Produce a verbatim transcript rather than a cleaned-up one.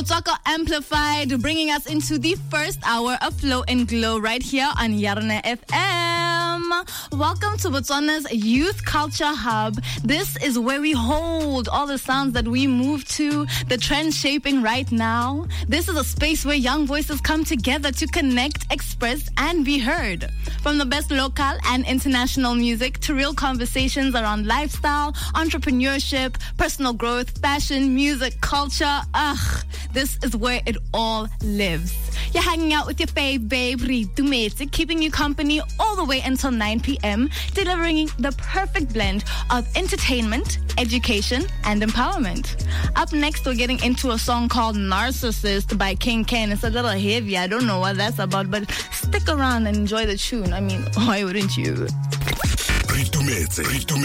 Motswako Amplified, bringing us into the first hour of Flow and Glow right here on Yarna F M. Welcome to Botswana's Youth Culture Hub. This is where we hold all the sounds that we move to, the trends shaping right now. This is a space where young voices come together to connect, express, and be heard. From the best local and international music to real conversations around lifestyle, entrepreneurship, personal growth, fashion, music, culture. Ugh, this is where it all lives. You're hanging out with your fave babe, Ritu Metse, keeping you company all the way until nine p.m., delivering the perfect blend of entertainment, education, and empowerment. Up next, we're getting into a song called Narcissist by King Ken. It's a little heavy. I don't know what that's about, but stick around and enjoy the tune. I mean, why wouldn't you?